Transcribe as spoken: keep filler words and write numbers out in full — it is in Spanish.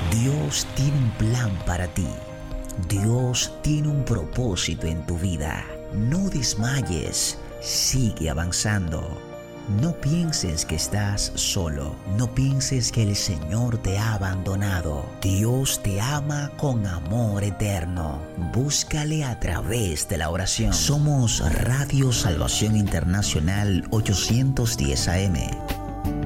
Dios tiene un plan para ti. Dios tiene un propósito en tu vida. No desmayes, sigue avanzando. No pienses que estás solo. No pienses que el Señor te ha abandonado. Dios te ama con amor eterno. Búscale a través de la oración. Somos Radio Salvación Internacional ochocientos diez A M.